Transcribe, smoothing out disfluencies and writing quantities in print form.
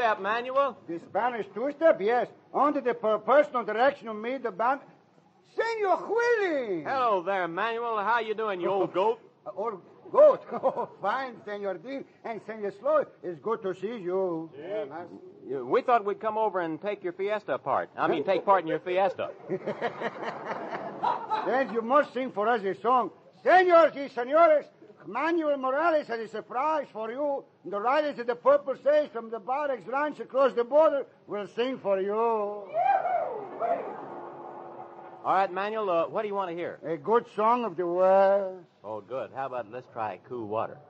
two-step, Manuel. The Spanish two-step, yes. Under the personal direction of me, the band... Senor Willie! Hello there, Manuel. How you doing, you old goat? Old goat? Oh, fine, Senor Dean. And Senor Sloy, it's good to see you. We thought we'd come over and take your fiesta apart. Take part in your fiesta. Then you must sing for us a song. Senors y senores, Manuel Morales has a surprise for you. The riders of the Purple Sage from the barracks ranch across the border will sing for you. All right, Manuel, what do you want to hear? A good song of the West. Oh, good. How about let's try Cool Water?